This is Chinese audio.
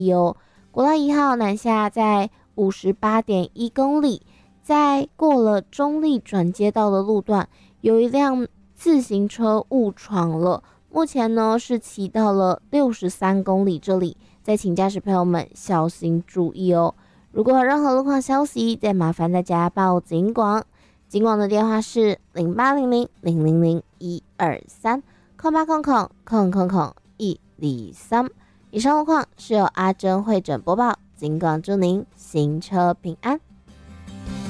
国道1号南下在58.1公里，在过了中立转接道的路段，有一辆自行车误闯了，目前呢是骑到了63公里这里，再请驾驶朋友们小心注意哦。如果有任何路况消息，再麻烦大家报警广。警广的电话是08000001230800000123。以上路况是由阿珍会诊播报，警广祝您行车平安。